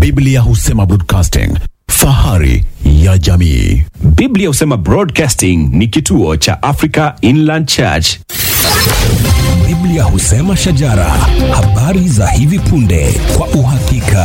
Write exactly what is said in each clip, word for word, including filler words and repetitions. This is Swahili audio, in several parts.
Biblia husema broadcasting, fahari ya jamii. Biblia husema Broadcasting ni kituo cha Africa Inland Church. Biblia husema shajara, habari za hivi punde kwa uhakika.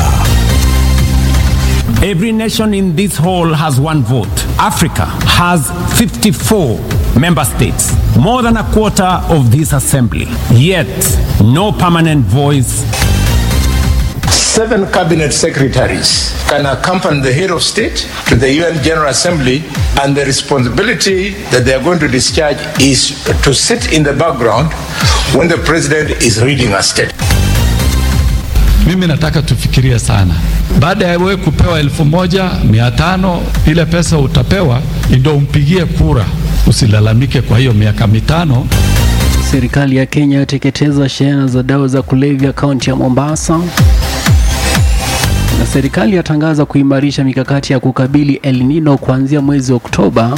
Every nation in this hall has one vote. Africa has fifty-four member states, more than a quarter of this assembly. Yet, no permanent voice. Seven cabinet secretaries can accompany the head of state to the U N General Assembly, and the responsibility that they are going to discharge is to sit in the background when the president is reading a state. Mimi nataka tufikirie sana. Baada ya wewe kupewa elfu moja mia tano, ile pesa utapewa ndio umpigie kura. Usilalamike kwa hiyo miaka mitano. Serikali ya Kenya yateketeza shehena za dawa za kulevya kaunti ya Mombasa. Na serikali yatangaza kuimarisha mikakati ya kukabili El Nino kuanzia mwezi Oktoba.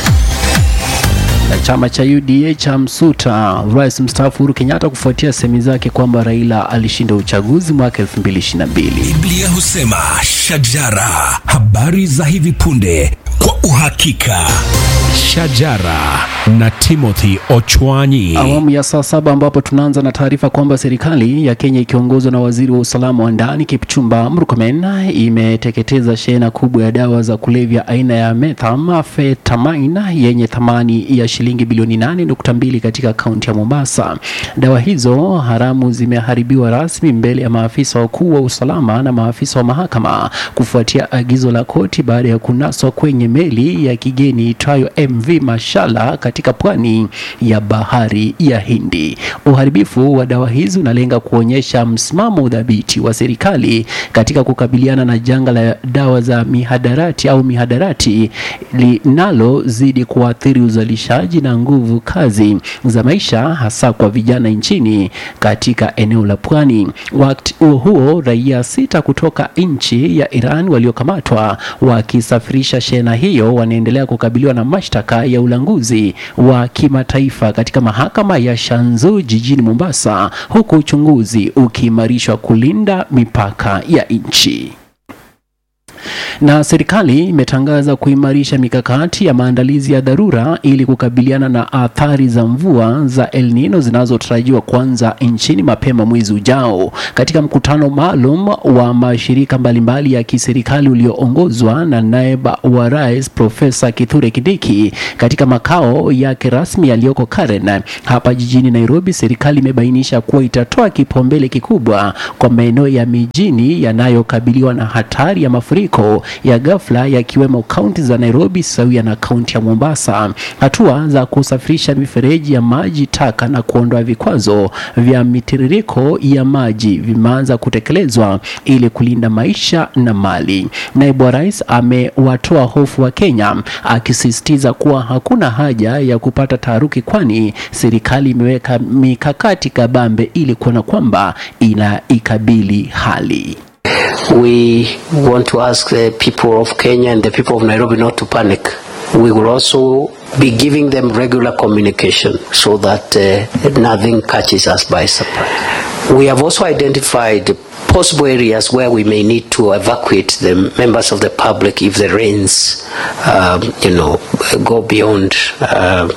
Na chama cha U D A cha msuta Rais mstaafu Uhuru Kenyatta kufuatia semi zake kwamba Raila alishinda uchaguzi mwaka elfu mbili ishirini na mbili. Biblia husema shajara, habari za hivi punde kwa uhakika. Shajara na Timothy Ochwanyi. Awamu ya saa saba ambapo tunaanza na taarifa kwamba serikali ya Kenya ikiongozwa na waziri wa usalama wa ndani Kipchumba Murkomen imeteketeza shehena kubwa ya dawa za kulevya aina ya methamphetamine yenye thamani ya shilingi bilioni nane nukta mbili katika kaunti ya Mombasa. Dawa hizo haramu zimeharibiwa rasmi mbele ya maafisa wakuu wa usalama na maafisa wa mahakama kufuatia agizo la koti baada ya kunaswa kwenye meli ya kigeni itwayo M V Mashala katika pwani ya bahari ya Hindi. Uharibifu wa dawa hizi unalenga kuonyesha msimamo dhabiti wa serikali katika kukabiliana na janga la dawa za mihadarati au mihadarati linalozidi kuathiri uzalishaji na nguvu kazi za maisha hasa kwa vijana nchini katika eneo la pwani. Wakati huo raia sita kutoka nchi ya Iran waliokamatwa wakisafirisha shehena hiyo wanaendelea kukabiliwa na mashtaka ya ulanguzi wa kimataifa katika mahakama ya Shanzu jijini Mombasa, huku uchunguzi ukiimarishwa kulinda mipaka ya nchi. Na serikali imetangaza kuimarisha mikakati ya maandalizi ya dharura ili kukabiliana na athari za mvua za El Nino zinazotarajiwa kuanza nchini mapema mwezi ujao. Katika mkutano maalum wa mashirika mbalimbali ya kiserikali ulioongozwa na naibu wa rais Profesa Kithure Kindiki katika makao yake rasmi yaliyoko Karen hapa jijini Nairobi, serikali imebainisha kuwa itatoa kipaumbele kikubwa kwa maeneo ya mijini yanayokabiliwa na hatari ya mafuriko ya ghafla yakiwemo kaunti za Nairobi sawia na kaunti ya Mombasa. Hatua za kusafirisha mifereji ya maji taka na kuondoa vikwazo vya mitiririko ya maji vimeanza kutekelezwa ili kulinda maisha na mali. Naibu wa rais amewatoa hofu wa Kenya akisisitiza kuwa hakuna haja ya kupata taharuki, kwani serikali imeweka mikakati kabambe ili kuona kwamba inaikabili hali. We want to ask the people of Kenya and the people of Nairobi not to panic. We will also be giving them regular communication so that uh, nothing catches us by surprise. We have also identified possible areas where we may need to evacuate the members of the public if the rains, um, you know, go beyond uh,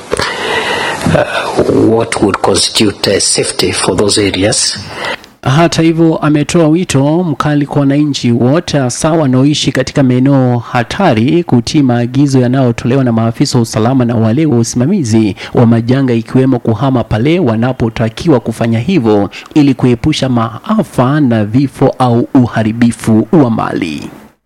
uh, what would constitute uh, safety for those areas. Hata hivyo ametoa wito mkali kwa wananchi wote sawa wanaoishi katika maeneo hatari kutii maagizo yanayotolewa na maafisa wa usalama na wale wa usimamizi wa majanga, ikiwemo kuhama pale wanapotakiwa kufanya hivyo ili kuepusha maafa na vifo au uharibifu wa mali.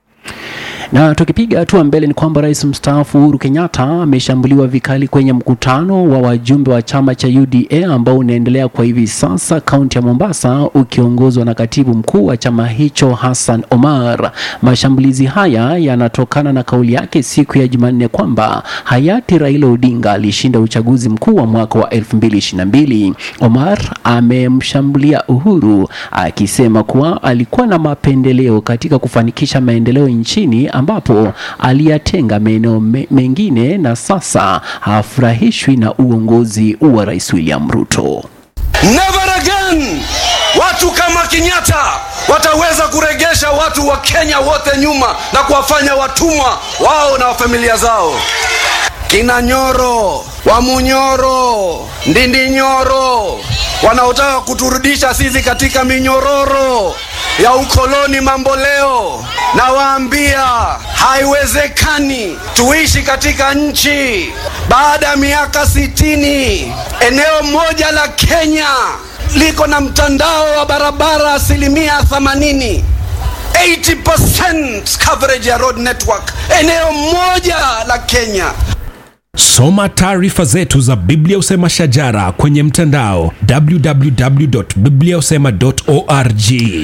Na tukipiga hatua mbele ni kwamba rais mstaafu Uhuru Kenyatta ameshambuliwa vikali kwenye mkutano wa wajumbe wa chama cha U D A ambao unaendelea kwa hivi sasa kaunti ya Mombasa ukiongozwa na katibu mkuu wa chama hicho Hassan Omar. Mashambulizi haya yanatokana na kauli yake siku ya Jumanne kwamba hayati Raila Odinga alishinda uchaguzi mkuu wa mwaka wa elfu mbili ishirini na mbili. Omar amemshambulia Uhuru akisema kuwa alikuwa na mapendeleo katika kufanikisha maendeleo nchini ambapo aliyatenga maeneo me, mengine na sasa hafurahishwi na uongozi wa Rais William Ruto. Never again watu kama Kenyatta wataweza kuregesha watu wa Kenya wote nyuma na kuwafanya watumwa wao na familia zao. Kina Nyoro, Wamunyoro, Ndindi Nyoro wanaotaka kuturudisha sisi katika minyororo ya ukoloni mambo leo, na waambia haiwezekani tuishi katika nchi baada ya miaka sitini eneo moja la Kenya liko na mtandao wa barabara asilimia themanini, eighty percent coverage ya road network, eneo moja la Kenya. Soma taarifa zetu za Biblia Husema Shajara kwenye mtandao w w w dot biblia husema dot org.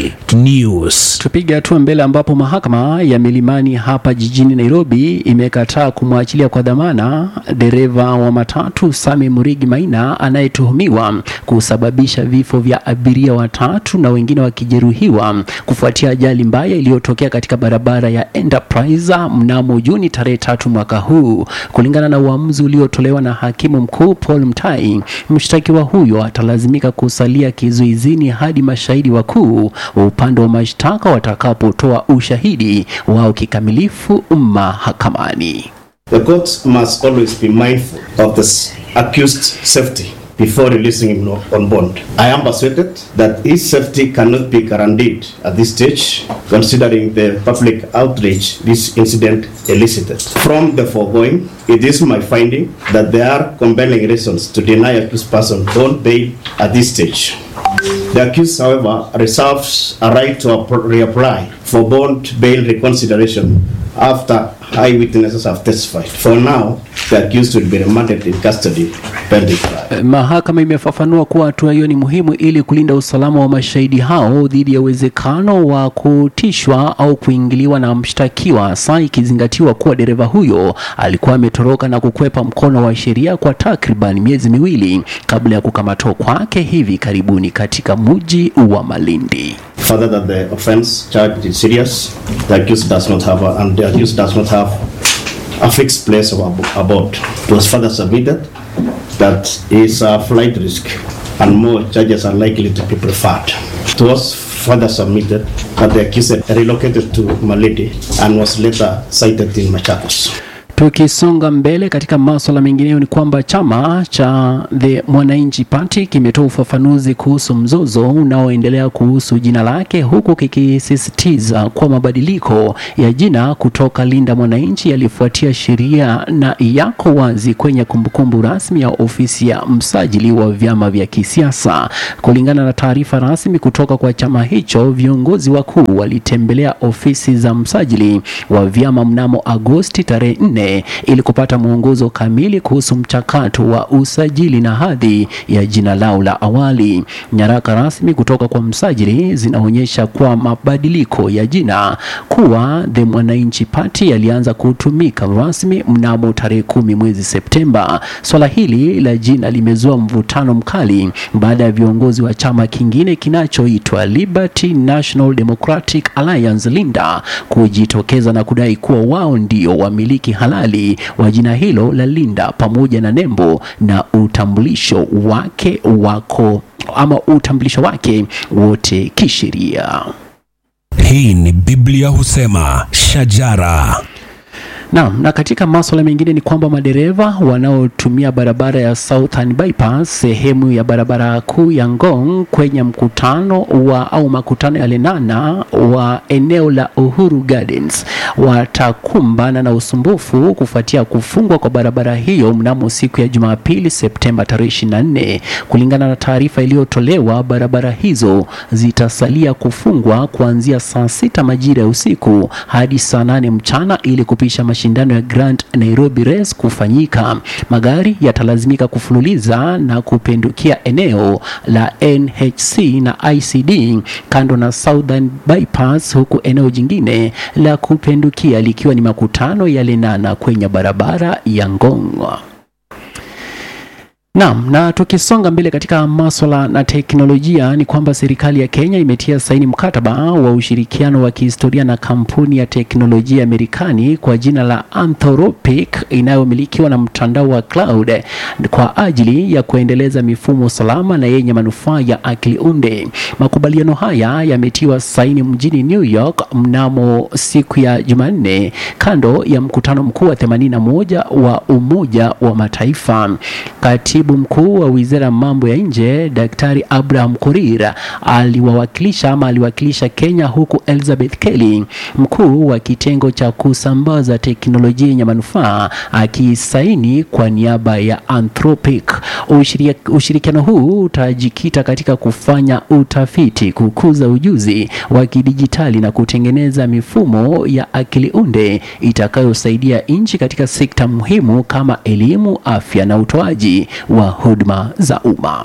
News. Tupige hatua mbele ambapo mahakama ya Milimani hapa jijini Nairobi imekataa kumwachilia kwa dhamana dereva wa matatu Sami Murigi Maina anayetuhumiwa kusababisha vifo vya abiria watatu na wengine wakijeruhiwa kufuatia ajali mbaya iliyotokea katika barabara ya Enterprise mnamo Juni tarehe tatu mwaka huu. Kulingana na uamuzi uliotolewa na hakimu mkuu Paul Mtai, mshtakiwa huyo atalazimika kusalia kizuizini hadi mashahidi wakuu upande wa mashtaka watakapotoa ushahidi wao kikamilifu mahakamani. The court must always be mindful of the accused's safety before releasing him on bond. I am persuaded that his safety cannot be guaranteed at this stage, considering the public outrage this incident elicited. From the foregoing, it is my finding that there are compelling reasons to deny accused person bond bail at this stage. The accused, however, reserves a right to reapply for bond bail reconsideration after eyewitnesses have testified. For now, the accused will be remanded in custody pending trial. Mahakama imefafanua kuwa hatua hiyo ni muhimu ili kulinda usalama wa mashahidi hao dhidi ya uwezekano wa kutishwa au kuingiliwa na mshtakiwa, saa ikizingatiwa kuwa dereva huyo alikuwa ametoroka na kukwepa mkono wa sheria kwa takriban miezi miwili kabla ya kukamatwa kwake hivi karibuni katika mji wa Malindi. Further, that the offense charged is serious, the accused does not have a, and the accused does not have a fixed place of abode. It was further submitted that is a flight risk and more charges are likely to be preferred. It was further submitted that the accused relocated to Malindi and was later cited in Machakos. Tukisonga mbele katika masuala mengineyo ni kwamba chama cha The Mwananchi Party kimetoa ufafanuzi kuhusu mzozo unaoendelea kuhusu jina lake, huku kikisisitiza kwa mabadiliko ya jina kutoka Linda Mwananchi yalifuatia sheria na yako wazi kwenye kumbukumbu rasmi ya ofisi ya msajili wa vyama vya kisiasa. Kulingana na taarifa rasmi kutoka kwa chama hicho, viongozi wakuu walitembelea ofisi za msajili wa vyama mnamo Agosti tarehe nne ili kupata mwongozo kamili kuhusu mchakato wa usajili na hadhi ya jina lao la awali. Nyaraka rasmi kutoka kwa msajili zinaonyesha kwa mabadiliko ya jina kuwa The Mwananchi Party yalianza kutumika rasmi mnamo tarehe kumi mwezi Septemba. Swala hili la jina limezua mvutano mkali baada ya viongozi wa chama kingine kinachoitwa Liberty National Democratic Alliance Linda kujitokeza na kudai kuwa wao ndio wamiliki halali wa jina hilo la Linda pamoja na nembo na utambulisho wake wako ama utambulisho wake wote kisheria. Hii ni Biblia Husema Shajara. Na, na katika masuala mengine ni kwamba madereva wanaotumia barabara ya Southern Bypass, sehemu ya barabara kuu ya Ngong kwenye mkutano wa au makutano ya Lenana wa eneo la Uhuru Gardens watakumbana na usumbufu kufuatia kufungwa kwa barabara hiyo mnamo siku ya Jumapili Septemba tarehe ishirini na nne. Kulingana na taarifa iliyotolewa, barabara hizo zitasalia kufungwa kuanzia saa sita majira ya usiku hadi saa nane mchana ili kupisha mashindano ya Grand Nairobi Race kufanyika. Magari yatalazimika kufululiza na kupendukia eneo la N H C na I C D kando na Southern Bypass, huku eneo jingine la kupendukia likiwa ni makutano ya Lenana kwenye barabara ya Ngong. Naam, na tukisonga mbele katika masuala na teknolojia ni kwamba serikali ya Kenya imetia saini mkataba wa ushirikiano wa kihistoria na kampuni ya teknolojia ya Marekani kwa jina la Anthropic inayomilikiwa na mtandao wa cloud kwa ajili ya kuendeleza mifumo salama na yenye manufaa ya akili unde. Makubaliano haya yametiwa saini mjini New York mnamo siku ya Jumanne kando ya mkutano mkuu wa themanini na moja wa Umoja wa Mataifa. Kati Katibu mkuu wa Wizara ya Mambo ya Nje Daktari Abraham Korir aliwawakilisha ama aliwakilisha Kenya, huku Elizabeth Kelly, mkuu wa kitengo cha kusambaza teknolojia yenye manufaa, akisaini kwa niaba ya Anthropic. Ushirikiano huu utajikita katika kufanya utafiti, kukuza ujuzi wa kidijitali na kutengeneza mifumo ya akili unde itakayosaidia nchi katika sekta muhimu kama elimu, afya na utoaji wa huduma za umma.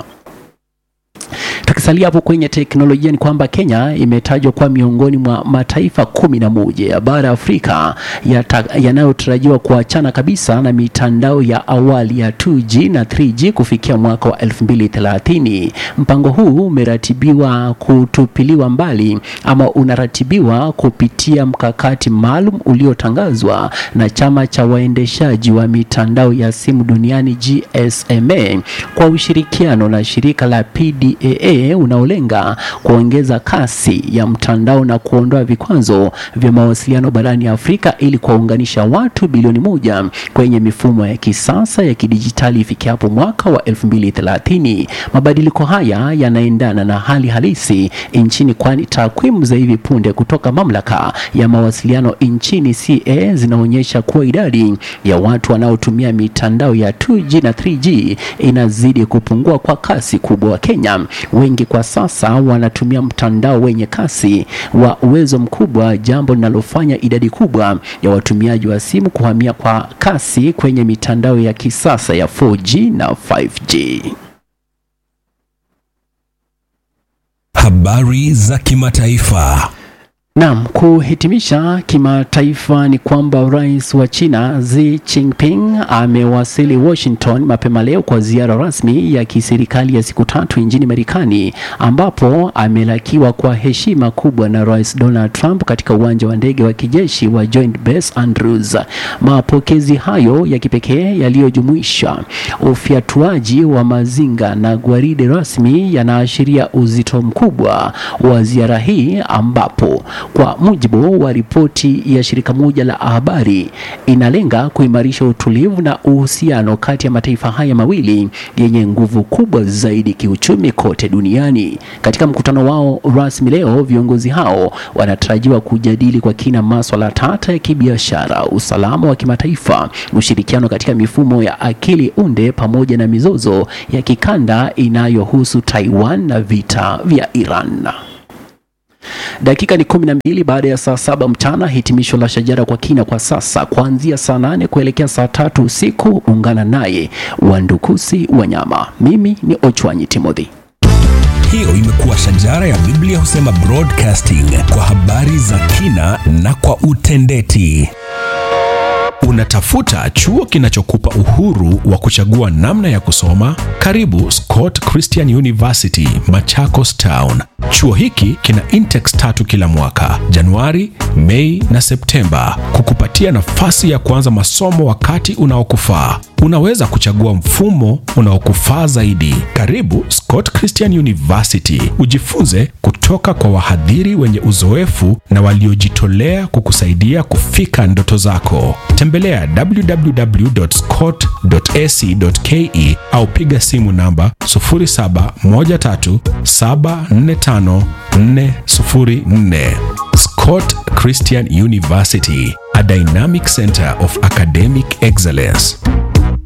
Tukisalia hapo kwenye teknolojia ni kwamba Kenya imetajwa kwa miongoni mwa mataifa kumi na moja ya bara Afrika yanayotarajiwa kuachana kabisa na mitandao ya awali ya two G na three G kufikia mwaka wa elfu mbili thelathini. Mpango huu umeratibiwa kutupiliwa mbali ama unaratibiwa kupitia mkakati maalum uliotangazwa na chama cha waendeshaji wa mitandao ya simu duniani G S M A kwa ushirikiano na shirika la P D A A unaolenga kuongeza kasi ya mtandao na kuondoa vikwazo vya mawasiliano barani Afrika ili kuunganisha watu bilioni moja kwenye mifumo ya kisasa ya kidijitali ifikiapo mwaka wa elfu mbili thelathini. Mabadiliko haya yanaendana na hali halisi nchini, kwani takwimu za hivi punde kutoka mamlaka ya mawasiliano nchini C A zinaonyesha kuwa idadi ya watu wanaotumia mitandao ya two G na three G inazidi kupungua kwa kasi kubwa. Kenya wengi kwa sasa wanatumia mtandao wenye kasi wa uwezo mkubwa, jambo linalofanya idadi kubwa ya watumiaji wa simu kuhamia kwa kasi kwenye mitandao ya kisasa ya four G na five G. Habari za kimataifa. Naam, kuhitimisha kimataifa ni kwamba Rais wa China Xi Jinping amewasili Washington mapema leo kwa ziara rasmi ya kiserikali ya siku tatu nchini Marekani, ambapo amelakiwa kwa heshima kubwa na Rais Donald Trump katika uwanja wa ndege wa kijeshi wa Joint Base Andrews. Mapokezi hayo ya kipekee yaliyojumuisha ufyatuaji wa mazinga na gwaride rasmi yanaashiria uzito mkubwa wa ziara hii, ambapo kwa mujibu wa ripoti ya shirika moja la habari inalenga kuimarisha utulivu na uhusiano kati ya mataifa haya mawili yenye nguvu kubwa zaidi kiuchumi kote duniani. Katika mkutano wao rasmi leo, viongozi hao wanatarajiwa kujadili kwa kina masuala tata ya kibiashara, usalama wa kimataifa, ushirikiano katika mifumo ya akili unde pamoja na mizozo ya kikanda inayohusu Taiwan na vita vya Iran. Dakika ni kumi na mbili baada ya saa saba mchana. Hitimisho la Shajara kwa kina kwa sasa kuanzia saa nane kuelekea saa tatu usiku. Ungana naye Wandukusi Wanyama. Mimi ni Ochwanyi Timothy. Hiyo imekuwa Shajara ya Biblia Husema Broadcasting, kwa habari za kina na kwa utendeti. Unatafuta chuo kinachokupa uhuru wa kuchagua namna ya kusoma? Karibu Scott Christian University, Machakos Town. Chuo hiki kina intakes tatu kila mwaka, Januari, Mei na Septemba, kukupatia nafasi ya kuanza masomo wakati unaokufaa. Unaweza kuchagua mfumo unaokufaa zaidi. Karibu Scott Christian University, ujifunze kutoka kwa wahadhiri wenye uzoefu na waliojitolea kukusaidia kufika ndoto zako. Tembelea w w w dot scott dot a c dot ke au piga simu namba zero saba moja tatu saba nne tano nne zero nne. Scott Christian University, a dynamic center of academic excellence.